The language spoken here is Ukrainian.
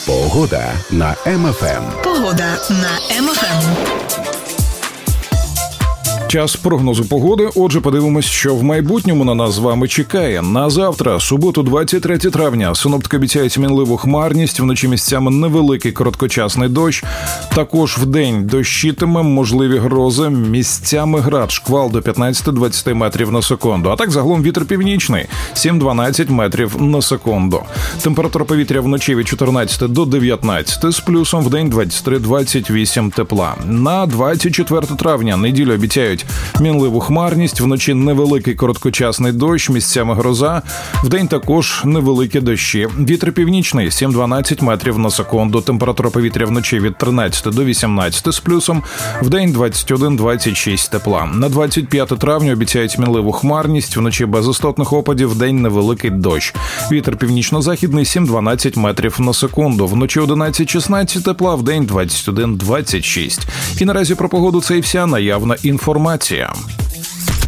Погода на МФМ. Погода на МФМ. Час прогнозу погоди. Отже, подивимось, що в майбутньому на нас з вами чекає. На завтра, суботу, 23 травня, синоптики обіцяють мінливу хмарність, вночі місцями невеликий короткочасний дощ. Також вдень дощитиме, можливі грози, місцями град, шквал до 15-20 метрів на секунду. А так загалом вітер північний, 7-12 метрів на секунду. Температура повітря вночі від 14 до 19, з плюсом вдень 23-28 тепла. На 24 травня, неділю обіцяють мінливу хмарність, вночі невеликий короткочасний дощ, місцями гроза, вдень також невеликі дощі. Вітер північний, 7-12 метрів на секунду. Температура повітря вночі від 13 до 18 з плюсом, вдень 21-26 тепла. На 25 травня обіцяють мінливу хмарність, вночі без істотних опадів, вдень невеликий дощ. Вітер північно-західний, 7-12 метрів на секунду. Вночі 11-16 тепла, вдень 21-26. І наразі про погоду це і вся наявна інформація.